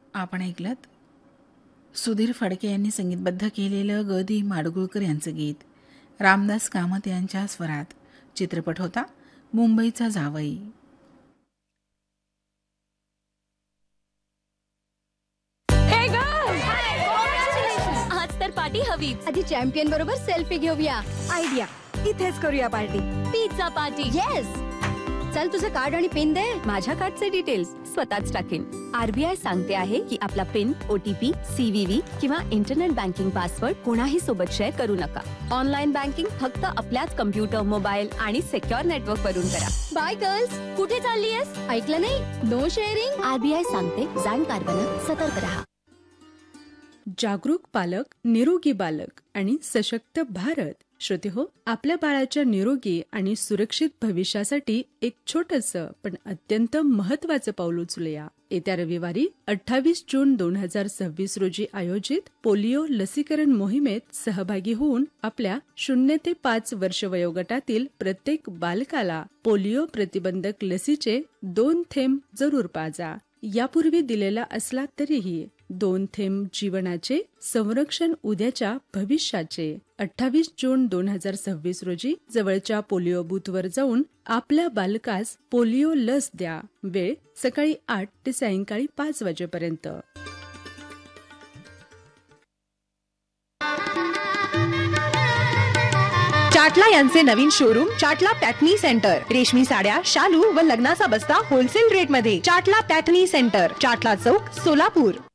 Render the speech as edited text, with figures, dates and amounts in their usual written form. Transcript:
आपण ऐकलत सुधीर फडके यांनी संगीतबद्ध केलेलं ग दी माडगुळकर यांचं गीत. रामदास कामत यांच्या स्वरात. चित्रपट होता मुंबईचा जावई. आज तर पार्टी हवी. आधी चॅम्पियन बरोबर सेल्फी घेऊया. आयडिया, इथेच करूया पार्टी. Pizza party. येस. चल तुझं कार्ड आणि पिन दे. माझ्या कार्डचे डिटेल्स स्वतःच टाकेन. आरबीआय सांगते आहे की आपला पिन, ओटीपी, सीव्हीव्ही किंवा इंटरनेट बँकिंग पासवर्ड कोणाही सोबत शेअर करू नका. ऑनलाईन बँकिंग फक्त आपल्याच कम्प्युटर, मोबाईल आणि सिक्युअर नेटवर्क वरून करा. Bye girls. कुठे चाललीयस? ऐकलं नाही? No sharing. आरबीआय सांगते जाणकार बना, सतर्क रहा. जागरूक पालक, निरोगी बालक आणि सशक्त भारत. श्रोते हो, आपल्या बाळाच्या निरोगी आणि सुरक्षित भविष्यासाठी एक छोटंसं पण अत्यंत महत्वाचं पाऊल उचलूया. येत्या रविवारी 28 जून 2026 रोजी आयोजित पोलिओ लसीकरण मोहिमेत सहभागी होऊन आपल्या 0 ते 5 वर्ष वयोगटातील प्रत्येक बालकाला पोलिओ प्रतिबंधक लसीचे 2 थेंब जरूर पाजा. यापूर्वी दिलेला असला तरीही 2 थेंब जीवनाचे संरक्षण, उद्याच्या भविष्याचे. 28 जून 2026 रोजी जवळच्या पोलिओ बूथवर जाऊन आपल्या बालकास पोलिओ लस द्या. वेळ सकाळी 8 ते सायंकाळी 5 वाजेपर्यंत. चाटला यांचे नवीन शोरूम चाटला पॅटर्नी सेंटर. रेशमी साड्या, शालू व लग्नाचा बस्ता होलसेल रेट मध्ये. चाटला पॅटर्नी सेंटर, चाटला चौक, सोलापूर.